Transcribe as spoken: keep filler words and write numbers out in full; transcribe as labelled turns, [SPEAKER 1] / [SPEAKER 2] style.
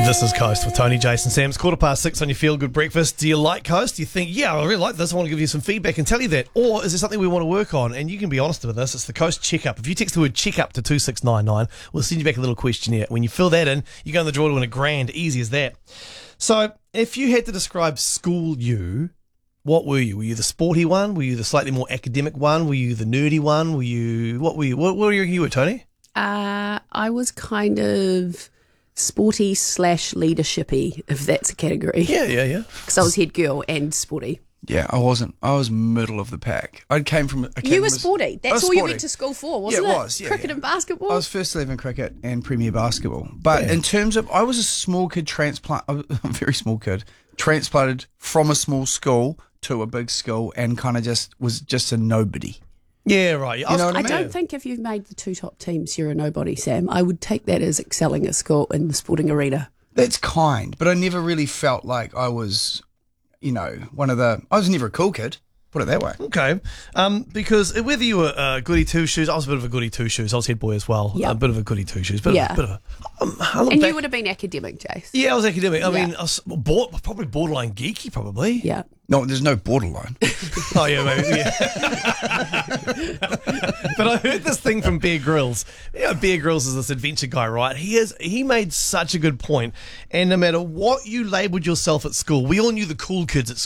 [SPEAKER 1] This is Coast with Tony, Jason, Sam. It's quarter past six on your Feel Good Breakfast. Do you like Coast? Do you think, yeah, I really like this. I want to give you some feedback and tell you that. Or is there something we want to work on? And you can be honest with us. It's the Coast Checkup. If you text the word checkup to two six nine nine, we'll send you back a little questionnaire. When you fill that in, you go in the draw to win a grand. Easy as that. So if you had to describe school you, what were you? Were you the sporty one? Were you the slightly more academic one? Were you the nerdy one? Were you, what were you? What, what were you, you were, Tony?
[SPEAKER 2] Uh, I was kind of sporty slash leadershipy, if that's a category.
[SPEAKER 1] Yeah, yeah, yeah.
[SPEAKER 2] Because I was head girl and sporty.
[SPEAKER 3] Yeah, I wasn't. I was middle of the pack. I came from. I came
[SPEAKER 2] You were
[SPEAKER 3] from a-
[SPEAKER 2] sporty.
[SPEAKER 3] I was
[SPEAKER 2] That's all you
[SPEAKER 3] sporty.
[SPEAKER 2] went to school for, wasn't
[SPEAKER 3] Yeah,
[SPEAKER 2] it?
[SPEAKER 3] it was, yeah,
[SPEAKER 2] Cricket
[SPEAKER 3] yeah.
[SPEAKER 2] and basketball.
[SPEAKER 3] I was first eleven cricket and premier basketball. But in terms of, I was a small kid transplant. I was a very small kid transplanted from a small school to a big school, and kind of just was just a nobody.
[SPEAKER 1] Yeah, right.
[SPEAKER 3] You know what I
[SPEAKER 2] I
[SPEAKER 3] mean?
[SPEAKER 2] don't think if you've made the two top teams, you're a nobody, Sam. I would take that as excelling at school in the sporting arena.
[SPEAKER 3] That's kind, but I never really felt like I was, you know, one of the. I was never a cool kid. Put it that way.
[SPEAKER 1] Okay, um, because whether you were uh, goody two shoes, I was a bit of a goody two shoes. I was head boy as well.
[SPEAKER 2] Yeah.
[SPEAKER 1] A bit of a goody two shoes. Bit
[SPEAKER 2] Yeah.
[SPEAKER 1] of, bit of a, um, I look
[SPEAKER 2] And
[SPEAKER 1] back-
[SPEAKER 2] you would have been academic, Jace.
[SPEAKER 1] Yeah, I was academic. I
[SPEAKER 2] Yeah.
[SPEAKER 1] mean, I was bored, probably borderline geeky, probably.
[SPEAKER 2] Yeah.
[SPEAKER 3] No, there's no borderline.
[SPEAKER 1] Oh yeah, maybe. Yeah. But I heard this thing from Bear Grylls. You know, Bear Grylls is this adventure guy, right? He is. He made such a good point. And no matter what you labelled yourself at school, we all knew the cool kids at school.